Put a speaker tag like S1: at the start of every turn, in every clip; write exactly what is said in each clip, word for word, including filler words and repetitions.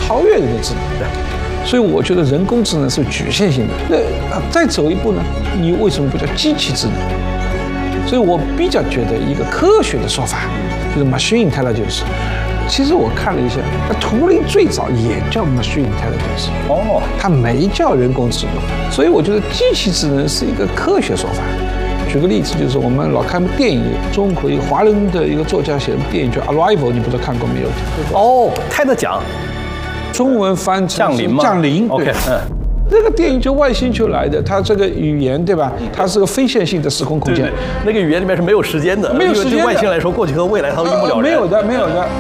S1: 超越人工智能的。所以我觉得人工智能是局限性的。那再走一步呢？你为什么不叫机器智能？所以我比较觉得一个科学的说法就是 machine intelligence。其实我看了一下，那图灵最早也叫 machine intelligence， 哦，它没叫人工智能。所以我觉得机器智能是一个科学说法。举个例子，就是我们老看电影，中国一个华人的一个作家写的电影叫《Arrival》，你不知道看过没有？
S2: 哦，泰德奖，
S1: 中文翻成
S2: 降临吗？
S1: 降临
S2: ，OK， 嗯。
S1: 那个电影就外星球来的，它这个语言对吧？它是个非线性的时空空间。
S2: 对对，那个语言里面是没有时间的，
S1: 没有时间的。
S2: 对外星来说，过去和未来它都一目了然。
S1: 呃、没有的，没有的。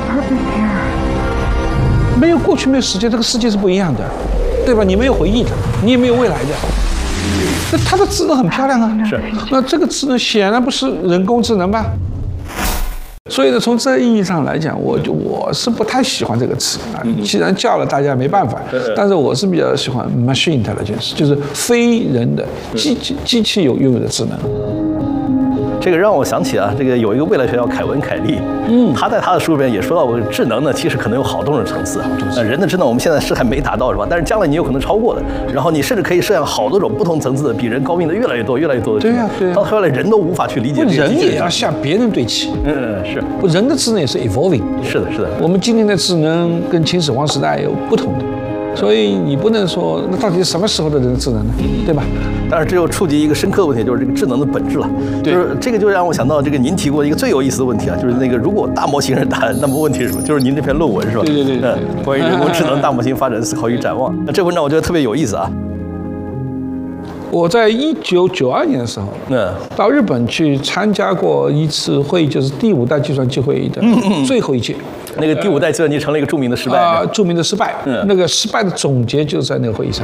S1: 没有过去，没有时间，这个世界是不一样的，对吧？你没有回忆的，你也没有未来的。那它的智能很漂亮啊。
S2: 是。
S1: 那这个智能显然不是人工智能吧？所以呢，从这意义上来讲，我就我是不太喜欢这个词啊。既然叫了，大家没办法。但是我是比较喜欢 machine intelligence， 就是非人的机器机器有拥有的智能。
S2: 这个让我想起啊，这个有一个未来学家凯文凯利，嗯，他在他的书里面也说到过，智能呢其实可能有好多种层次。呃，人的智能我们现在是还没达到是吧？但是将来你有可能超过的。然后你甚至可以设想好多种不同层次的，比人高明的越来越多、越来越多的智能。
S1: 对呀、啊，对呀、啊。
S2: 到后来人都无法去理解。
S1: 人也要向别人对齐。
S2: 嗯，是。
S1: 人的智能也是 evolving。
S2: 是的，是的。
S1: 我们今天的智能跟秦始皇时代有不同的。所以你不能说，那到底是什么时候的人的智能呢？对吧？
S2: 但是这又触及一个深刻问题，就是这个智能的本质了。就是这个就让我想到这个您提过一个最有意思的问题啊，就是那个如果大模型是答案，那么问题是什么？就是您这篇论文是吧？
S1: 对对对对。
S2: 嗯，关于人工智能大模型发展思考与展望，那这文章我觉得特别有意思啊。
S1: 我在一九九二年的时候，嗯，到日本去参加过一次会议，就是第五代计算机会议的最后一届。
S2: 那个第五代计算机成了一个著名的失败
S1: 啊、呃，著名的失败。嗯，那个失败的总结就是在那个会议上。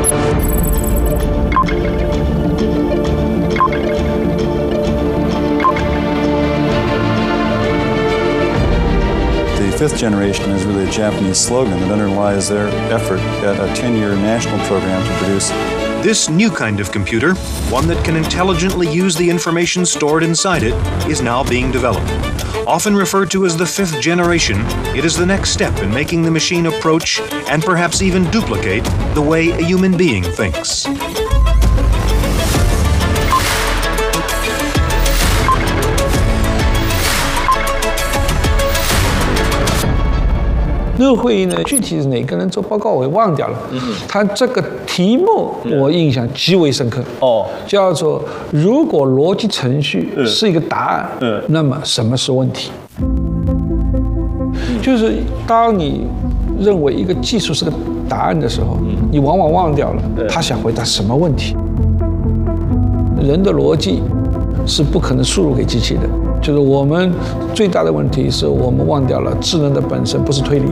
S3: The fifth generation is really a Japanese slogan that underlies their effort at a ten-year national program to produce.
S4: This new kind of computer, one that can intelligently use the information stored inside it, is now being developed. Often referred to as the fifth generation, it is the next step in making the machine approach and perhaps even duplicate the way a human being thinks.
S1: 那个会议呢，具体是哪个人做报告我也忘掉了。他这个题目我印象极为深刻。哦，叫做“如果逻辑程序是一个答案，嗯，那么什么是问题？”就是当你认为一个技术是个答案的时候，你往往忘掉了他想回答什么问题。人的逻辑是不可能输入给机器的。就是我们最大的问题是我们忘掉了智能的本身不是推理。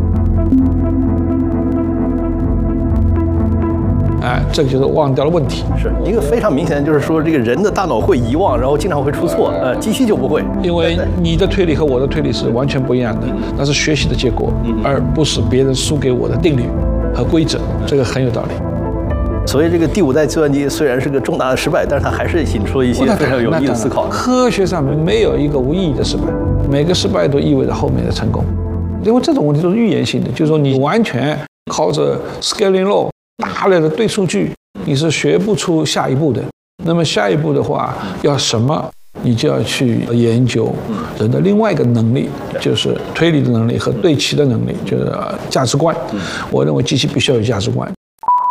S1: 哎，这个就是忘掉了问题。
S2: 是一个非常明显，就是说这个人的大脑会遗忘，然后经常会出错，呃，机器就不会。
S1: 因为你的推理和我的推理是完全不一样的，那是学习的结果，而不是别人输给我的定律和规则。这个很有道理。
S2: 所以这个第五代计算机虽然是个重大的失败，但是它还是引出了一些非常有意义的思考。
S1: 科学上面没有一个无意义的失败，每个失败都意味着后面的成功。因为这种问题都是预言性的，就是说你完全靠着 scaling law 大量的对数据，你是学不出下一步的。那么下一步的话要什么？你就要去研究人的另外一个能力，就是推理的能力和对齐的能力，就是价值观。我认为机器必须要有价值观。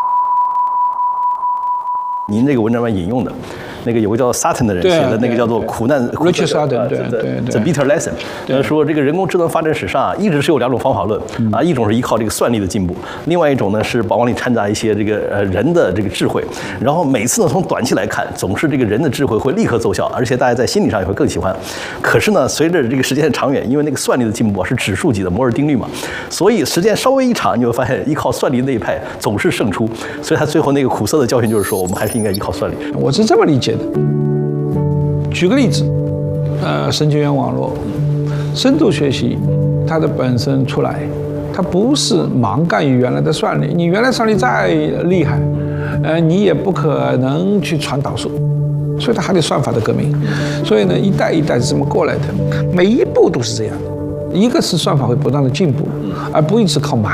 S2: 您这个文章里面引用的，那个有个叫 Sutton 的人写的那个叫做《苦难》
S1: ，Richard Sutton， 对对对
S2: ，The Bitter Lesson， 他说这个人工智能发展史上啊，一直是有两种方法论啊，一种是依靠这个算力的进步，另外一种呢是往里掺杂一些这个呃人的这个智慧，然后每次呢从短期来看，总是这个人的智慧会立刻奏效，而且大家在心理上也会更喜欢。可是呢，随着这个时间的长远，因为那个算力的进步是指数级的摩尔定律嘛，所以时间稍微一长，你会发现依靠算力那一派总是胜出，所以他最后那个苦涩的教训就是说，我们还是应该依靠算力。
S1: 我是这么理解的。举个例子，呃，神经元网络、深度学习，它的本身出来，它不是盲干于原来的算力。你原来算力再厉害，呃，你也不可能去传导数，所以它还得算法的革命。所以呢，一代一代是这么过来的，每一步都是这样的。一个是算法会不断的进步，而不一直靠盲